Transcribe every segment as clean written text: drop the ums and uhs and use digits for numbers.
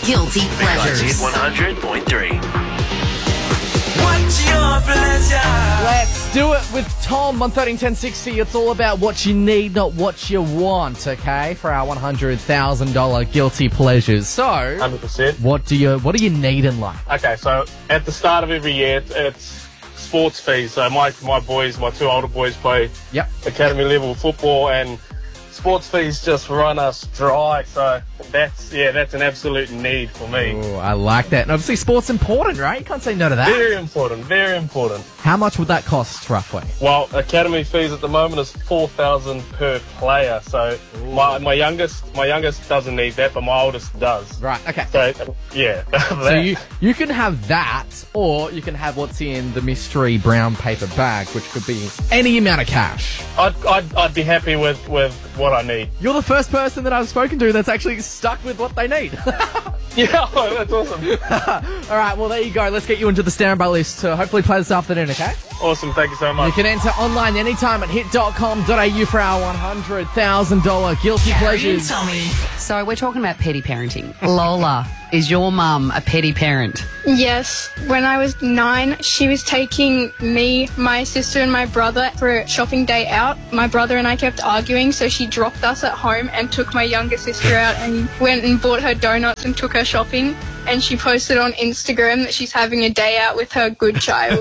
Guilty Pleasures. 100.3. What's your pleasure? Let's do it with Tom on 131060. It's all about what you need, not what you want, okay? For our $100,000 Guilty Pleasures. So, 100%. what do you need in life? Okay, so at the start of every year, it's sports fees. So my boys, my two older boys play Yep. academy level football, and sports fees just run us dry. So that's an absolute need for me. Ooh, I like that. And obviously, sport's important, right? You can't say no to that. Very important, very important. How much would that cost, roughly? Well, academy fees at the moment is $4,000 per player. So my youngest doesn't need that, but my oldest does. Right, okay. So yeah. So you can have that, or you can have what's in the mystery brown paper bag, which could be any amount of cash. I'd be happy with what I need. You're the first person that I've spoken to that's actually stuck with what they need. Yeah, that's awesome. All right, well, there you go. Let's get you into the standby list to hopefully play this afternoon, okay? Awesome, thank you so You much. can enter online anytime at hit.com.au for our $100,000 Guilty Pleasures. Tommy. So we're talking about petty parenting. Lola, is your mum a petty parent? Yes. When I was 9, she was taking me, my sister and my brother for a shopping day out. My brother and I kept arguing, so she dropped us at home and took my younger sister out and went and bought her donuts and took her shopping. And she posted on Instagram that she's having a day out with her good child.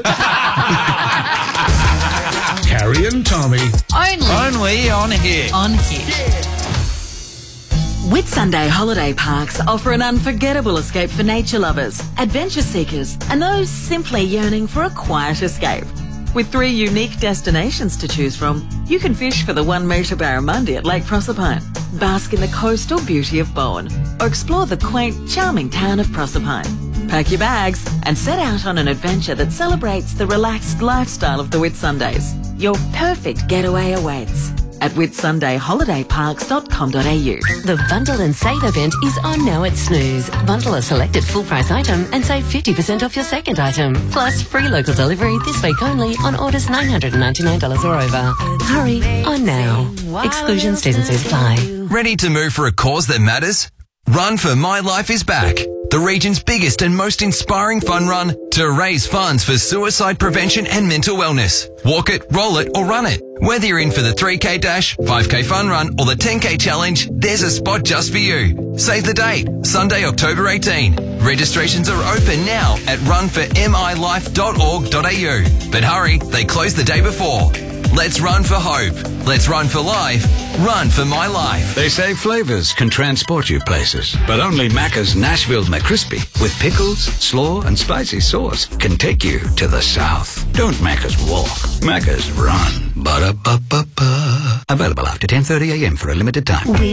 Carrie and Tommy. Only on here. On Hit. Whitsunday holiday parks offer an unforgettable escape for nature lovers, adventure seekers, and those simply yearning for a quiet escape. With 3 unique destinations to choose from, you can fish for the 1 metre barramundi at Lake Proserpine, bask in the coastal beauty of Bowen, or explore the quaint, charming town of Proserpine. Pack your bags and set out on an adventure that celebrates the relaxed lifestyle of the Whitsundays. Your perfect getaway awaits at whitsundayholidayparks.com.au. The Bundle and Save event is on now at Snooze. Bundle a selected full price item and save 50% off your second item. Plus free local delivery this week only on orders $999 or over. Hurry on now. Exclusions, T's and C's apply. Ready to move for a cause that matters? Run for My Life is Back, the region's biggest and most inspiring fun run to raise funds for suicide prevention and mental wellness. Walk it, roll it, or run it. Whether you're in for the 3K dash, 5K fun run, or the 10K challenge, there's a spot just for you. Save the date, Sunday, October 18. Registrations are open now at runformilife.org.au. But hurry, they close the day before. Let's run for hope. Let's run for life. Run for my life. They say flavors can transport you places, but only Macca's Nashville McCrispy with pickles, slaw, and spicy sauce can take you to the south. Don't Macca's walk. Macca's run. Ba-da-ba-ba-ba. Available after 10:30 a.m. for a limited time.